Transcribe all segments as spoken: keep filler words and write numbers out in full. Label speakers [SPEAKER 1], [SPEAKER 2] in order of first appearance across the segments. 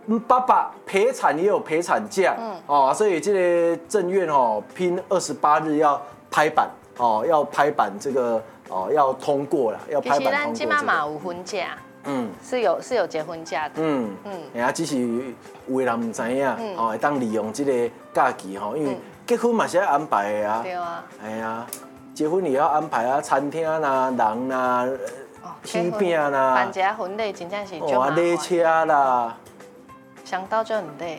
[SPEAKER 1] 爸爸陪产也有陪产假，嗯，哦，所以这个政院哦拼二十八日要拍板，哦，要拍板这个哦要通过了，要拍板通过、这个。
[SPEAKER 2] 其实咱今妈嘛有婚假，嗯，是有是有结婚假的，嗯
[SPEAKER 1] 嗯，哎呀，只是有的人唔知影，哦，会当利用这个假期吼，因为结婚嘛是要安排的啊，
[SPEAKER 2] 对啊，
[SPEAKER 1] 哎呀，结婚也要安排啊，餐厅啦、人啦、喜饼啦，
[SPEAKER 2] 办一下婚礼真正是
[SPEAKER 1] 哦啊，礼车啦。
[SPEAKER 2] 想到就很累。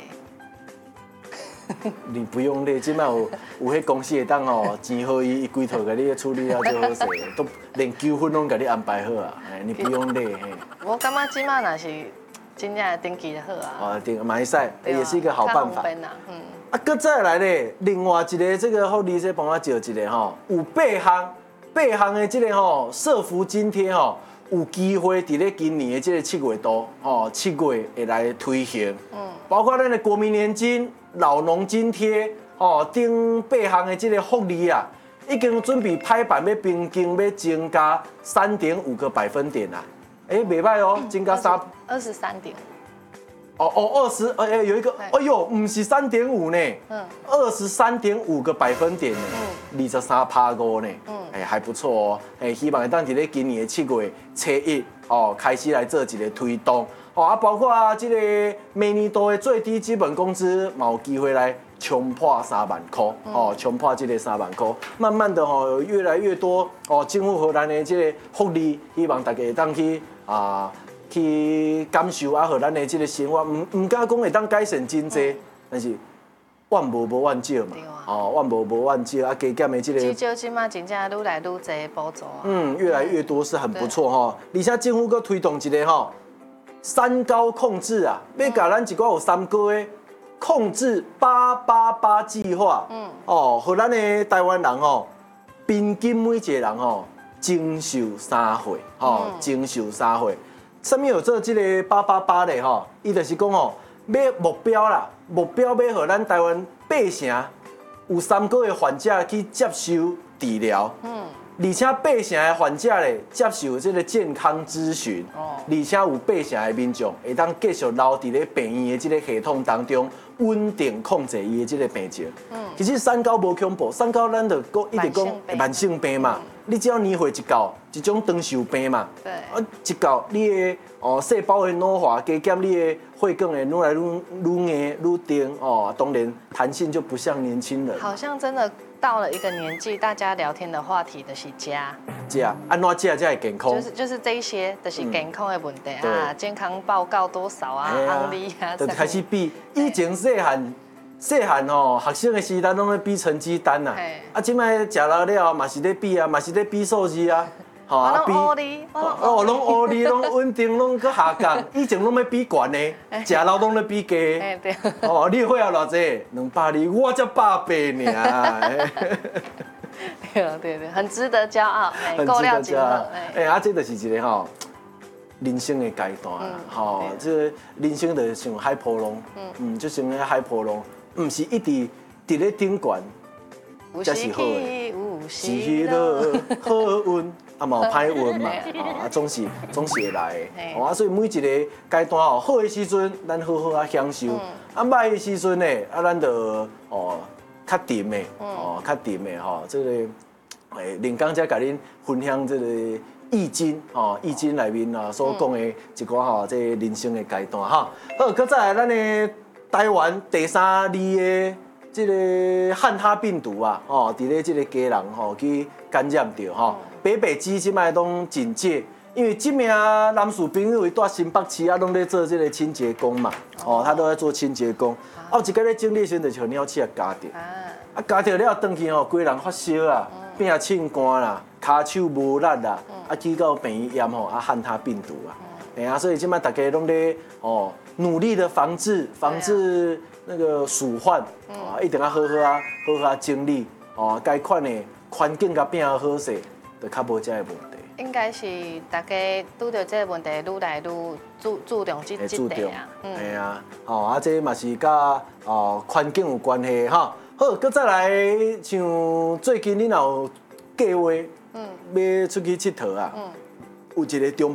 [SPEAKER 1] 你不用累，即摆有有迄公司会当吼，钱好伊伊规套甲你处理了就好势，都连纠纷拢甲你安排好啊，哎，你不用累嘿。
[SPEAKER 2] 我感觉即摆若是真正登记就好啊。
[SPEAKER 1] 哦，登嘛会使，也是一个好办法。
[SPEAKER 2] 嗯。
[SPEAKER 1] 啊，搁再来咧，另外一个这个好理解，帮我招一个吼，有八项八项的这个吼社福津贴吼。有机会伫咧今年的这个七月度，吼七月会来推行，嗯，包括咱的国民年金、老农津贴，吼等八项的这个福利啊，已经准备拍板要平均要增加三点五个百分点啦，哎，袂歹哦，增加三
[SPEAKER 2] 二十三点。
[SPEAKER 1] 哦哦，二十哎哎有一个，哎呦，唔是三点五呢，嗯，二十三点五个百分点呢，嗯，二十三趴五呢，嗯，哎还不错哦，哎希望当伫咧今年的七月初一哦开始来做一个推动，哦啊包括啊这个每年度的最低基本工资，嘛有机会来冲破三万块，哦冲破这个三万块，慢慢的吼有越来越多哦政府荷兰的这个福利，希望大家当去啊。去感受啊，和咱的这个生活，唔唔敢讲会当改善真济，但是万无无万少嘛，哦，万无无万少啊，加减的这个，
[SPEAKER 2] 至少即马真正愈来愈多补助啊，
[SPEAKER 1] 嗯，越来越多是很不错哈。而且政府搁推动一个哈三高控制啊，要甲咱一寡有三高的控制八八八计划，嗯，哦，和咱的台湾人吼，平均每一个人吼经受三岁，吼经受三岁。什么有做这个八八八的吼？伊就是讲吼，要目标啦，目标要让咱台湾八成有三个月患者去接受治疗，嗯，而且八成的患者咧接受这个健康咨询，哦，而且有八成的民众会当继续留伫咧病院的这个系统当中，稳定控制伊的这个病情。嗯，其实三高无恐怖，三高咱就讲一直讲慢性病嘛。你只要年岁一到，一种长寿病嘛，对，啊一到你的哦细胞的老化，加减你的血管会愈来愈愈硬愈定哦，当然弹性就不像年轻人。
[SPEAKER 2] 好像真的到了一个年纪，大家聊天的话题的是家，
[SPEAKER 1] 家安怎家才会健康？
[SPEAKER 2] 就是就是这一些，就是健康的问题啊，健康报告多少啊，案例啊，
[SPEAKER 1] 就开始比以前细汉。细汉吼，学生的时代拢咧比成绩单呐，啊，即摆食老了嘛是咧比啊，嘛是咧比数字啊，
[SPEAKER 2] 吼啊比，哦，
[SPEAKER 1] 拢乌哩，拢稳定，拢搁下降。以前拢要比悬的，食老拢咧比低。哎对。哦，你血压偌济？两百二，我才百八尔。
[SPEAKER 2] 对对对，很值得骄傲，
[SPEAKER 1] 够量骄傲。哎，啊，这就是一个吼。人生的阶段啦，吼，这人生就像海波浪，嗯，就像迄海波浪，唔是一直伫咧顶悬，才是好的，是迄个好运，啊嘛歹运嘛，啊总是总是会来的，啊所以每一个阶段吼，好的时阵咱好好啊享受，啊歹的时阵呢，啊咱就哦较沉的，哦较沉的吼，这个诶，林刚才甲恁分享这个。易经吼，易经内面啊所讲的一寡吼，这人生的阶段哈。好，搁再来咱的台湾第三例的这个汉他病毒啊，吼，伫咧这个家人吼去感染着吼，北北基即摆拢警戒，因为这名男士朋友伊住新北市啊，拢咧做这个清洁工嘛，哦，他都在做清洁工，啊，有一个咧整理时就像鸟鼠啊夹着，啊夹着了回去吼，规人发烧啊，变啊凊寒啦。骹手无力啦，啊去到病院吼，啊汉他病毒啊，哎呀，所以今摆大家拢咧哦努力的防治防治那个鼠患，啊一定要好好啊好好啊整理哦，该款的环境甲变好好势，就较无这个问题。
[SPEAKER 2] 应该是大家拄到这个问题，愈来愈注注重这这点啊。
[SPEAKER 1] 哎呀，哦啊这嘛是甲哦环境有关系哈。好，搁再来像最近你若有计划。嗯，要出去佚佗啊，嗯、有一个中